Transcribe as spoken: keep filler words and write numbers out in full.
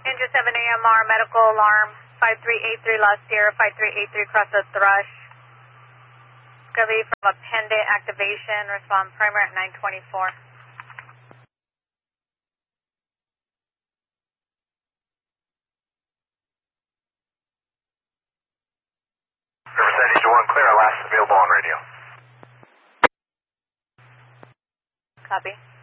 Engine seven A M R, medical alarm, five three eight three Lost Sierra, five three eight three across the Thrush. Discovery from a pendant activation, respond primer at nine twenty-four. Riverside Angel one clear, last available on radio. Copy.